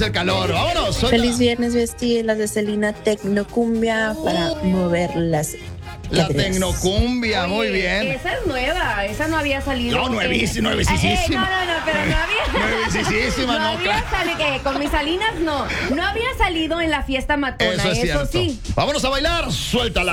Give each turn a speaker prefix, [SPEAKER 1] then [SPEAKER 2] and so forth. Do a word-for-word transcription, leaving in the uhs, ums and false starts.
[SPEAKER 1] el calor. Vámonos. Suelta.
[SPEAKER 2] Feliz viernes, Besti, las de Selena Tecnocumbia para mover las
[SPEAKER 1] La
[SPEAKER 2] caderas.
[SPEAKER 1] tecnocumbia, muy
[SPEAKER 3] Oye,
[SPEAKER 1] bien.
[SPEAKER 3] Esa es nueva, esa no había salido.
[SPEAKER 1] No, nuevísima,
[SPEAKER 3] en-
[SPEAKER 1] nuevísima.
[SPEAKER 3] Eh, no, no, no, pero no había.
[SPEAKER 1] Nuevísima,
[SPEAKER 3] no
[SPEAKER 1] no,
[SPEAKER 3] había
[SPEAKER 1] claro.
[SPEAKER 3] salido, que con mis Salinas no. No había salido en la fiesta matona,
[SPEAKER 1] Eso es
[SPEAKER 3] eso
[SPEAKER 1] cierto.
[SPEAKER 3] sí.
[SPEAKER 1] Vámonos a bailar. Suéltala.